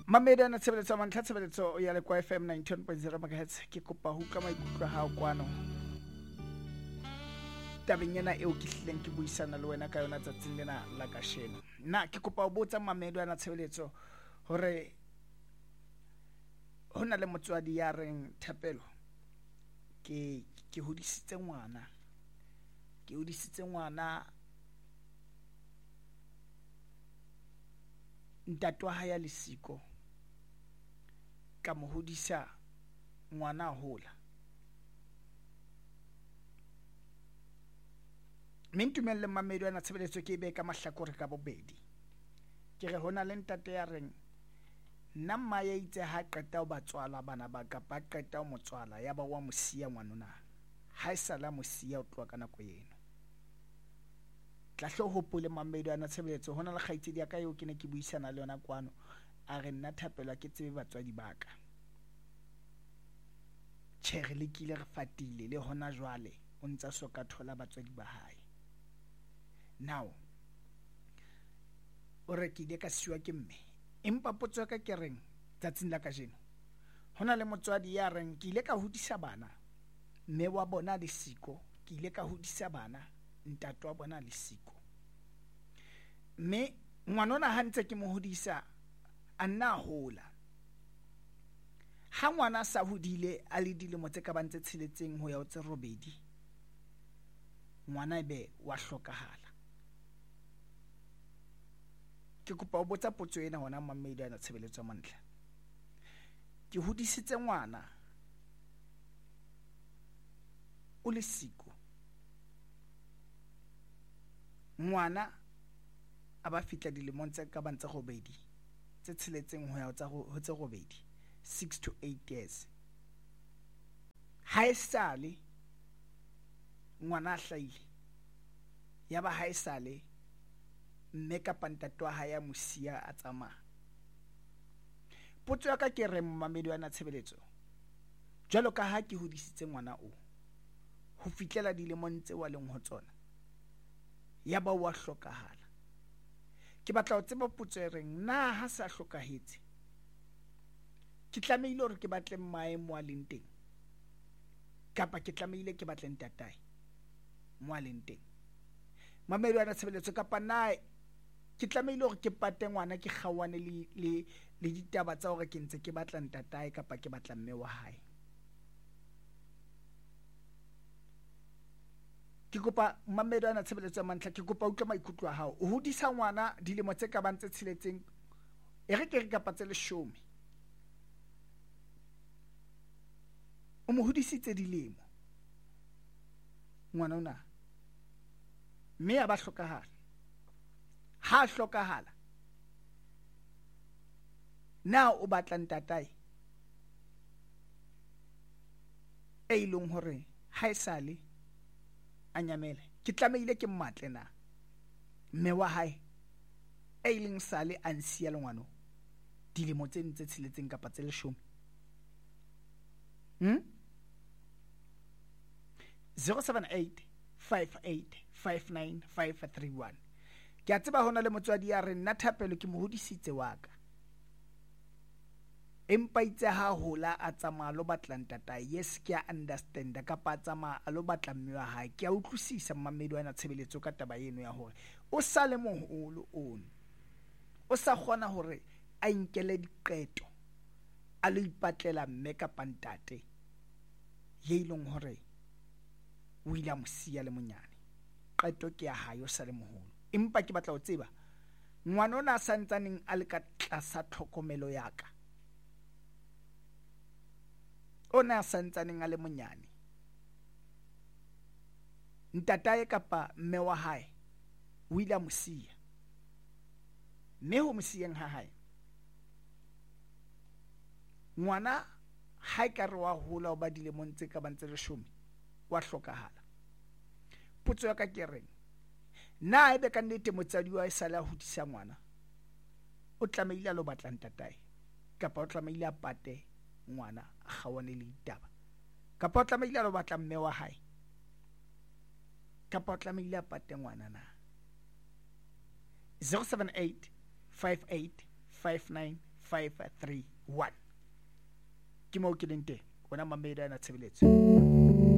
Mameda na tshebeletso mantlha tshebeletso ya le kwa FM 91.0 MHz ke kopa ho ka maikutlo ha kwano tabeng ena eo ke hlileng ke buisana le wena ka yona tsatsing lena la kasheno. Na ke kopa ho botsa Mamedo na tshebeletso hore hona le motswadi ya reng Thapelo ke hodisitse ngwana. Ke hodisitse ngwana ntate wa hae Lesiko ka mo hodisa ngwana hola. Mentumelle Mamedo na tshebeletso ke be ka mahlakore ka bobedi. Ke re hona le ntate ya reng nna mma ya itse ha qeta ho batswala bana ba ka ba qeta ho motswala ya ba wa mosia ngwanona ha esala mosia o tloa ka nako yeno. Tla hopole Mamedo na tshebeletso hona le kgaitsedi ya ka eo ke ne ke buisana le yona kwano a re nna Thapelo ke tsebe batswadi ba ka. Tjhere le kile re fatile le hona jwale o ntsa so ka thola batswadi ba hae. Now o re ke ile ka siwa ke mme empa potso ka ke reng tsatsing la kajeno hona le motswadi ya reng ke ile ka hodisa bana mme wa bona Lesiko ke ile ka hodisa bana ntate wa bona Lesiko mme ngwanona ha ntse ke mo hodisa a nna hola ha ngwana sa hodile a le dilemo tse ka bantse tsheletseng ho ya ho tse robedi ngwana ebe wa hlokahala. Ke kopa ho botsa potso ena hona Mamedo na tshebeletso mantlha. Ke hodisitse ngwana o Lesiko ngwana a ba fitla dilemong tse ka bantse robedi tse tsheletseng ho ya ho tse robedi 6 to 8 years. Ha esale ngwana a hlaile ya ba ha esale mme ka ntate wa hae ya mosia a tsamaya. Potso ya ka ke re Mamedo na tshebeletso jwalo ka ha ke hodisitse ngwana o ho fitlela dilemong tse wa leng ho tsona ya ba wa hlokahala. Ke batla ho tseba potso e reng na ha sa hlokahetse ke tlamehile hore ke batle maemo a leng teng kapa ke tlamehile ke batle ntatae mo a leng teng. Mamedo na tshebeletso kapa na ke tlamehile hore ke pate ngwana ke kgawane le ditaba tsa hore ke ntse ke batla ntatae kapa ke batla mme wa hae. Ke kopa Mamedo na tshebeletso mantlha ke kopa utlwa maikutlo a hao. O hodisa ngwana dilemo tse ka bantse tsheletseng e re ke re kapa tse 10. O mo hodisitse dilemo ngwana ona mme a ba hlokahala. Ha hlokahala na o batla ntatae e ileng hore ha esale a nyamele ke tlamehile ke mmatle na mme wa hae e ileng sale a nsia le ngwana dilemo tse ntse tsheletseng kapa tse 10. 078 58 59 531. Ke a tseba hona le motswadi ya re nna Thapelo ke mo hodisitse wa ka empa itse ha hola a tsamaya lo batla ntatae. Yes ke a understand kapa tsamaya a lo batla mme wa hae. Ke a utlwisisa Mamedo na tshebeletso ka taba eno ya hore o sa le moholo ono o sa kgona hore a inkele diqeto a lo ipatlela mme kapa ntate ye ileng hore o ile mosia le monyane. Qeto ke ya hae o sa le moholo empa ke batla ho tseba ngwana ona sa ntsaneng a le ka tlasa tlhokomelo ya ka ona sa ntsaneng a le monyane ntatae kapa mme wa hae o ile mosia mme ho mosieng ha hae ngwana ha e ka re wa hola ho ba dilemong tse ka bantse 10 wa hlokahala. Potso ya ka ke reng na ebe ka nnete motsadi wa esala a hodisa ngwana o tlamehile a lo batla ntatae kapa o tlamehile a pate ngwana a kgawane le ditaba kapa o tlamehile a lo batla mme wa hae kapa o tlamehile a pate ngwana na. 078 58 59 531. Ke moo ke leng teng, ona mamedi ana tshebeletso.